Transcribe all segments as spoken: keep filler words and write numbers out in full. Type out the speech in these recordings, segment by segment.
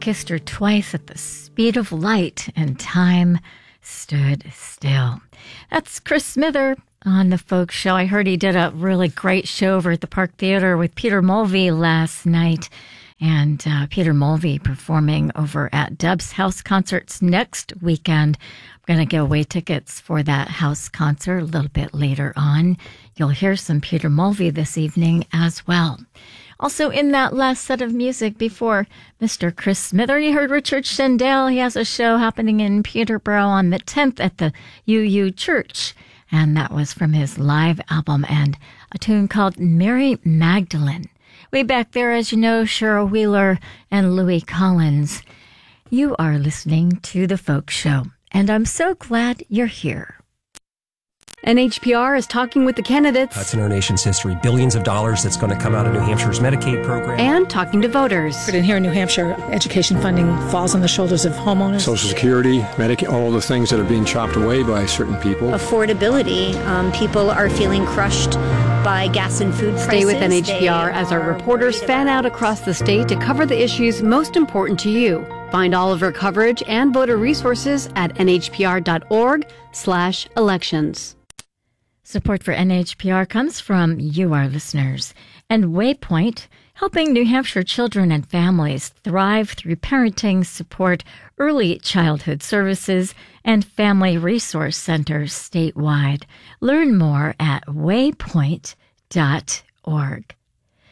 kissed her twice at the speed of light, and time stood still. That's Chris Smither on The Folk Show. I heard he did a really great show over at the Park Theater with Peter Mulvey last night. And uh, Peter Mulvey performing over at Deb's House Concerts next weekend. I'm going to give away tickets for that house concert a little bit later on. You'll hear some Peter Mulvey this evening as well. Also in that last set of music before Mister Chris Smither, you heard Richard Shendale. He has a show happening in Peterborough on the tenth at the U U Church. And that was from his live album and a tune called Mary Magdalene. Way back there, as you know, Cheryl Wheeler and Louis Collins. You are listening to The Folk Show, and I'm so glad you're here. N H P R is talking with the candidates. That's in our nation's history. Billions of dollars that's going to come out of New Hampshire's Medicaid program. And talking to voters. But in here in New Hampshire, education funding falls on the shoulders of homeowners. Social Security, Medicaid, all the things that are being chopped away by certain people. Affordability. Um, people are feeling crushed by gas and food prices. Stay with N H P R as our reporters fan out across the state to cover the issues most important to you. Find all of our coverage and voter resources at nhpr.org slash elections. Support for N H P R comes from you, our listeners, and Waypoint, helping New Hampshire children and families thrive through parenting support, early childhood services, and family resource centers statewide. Learn more at waypoint dot org.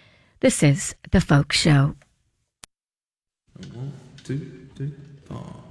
This is The Folk Show. One, two, three, four.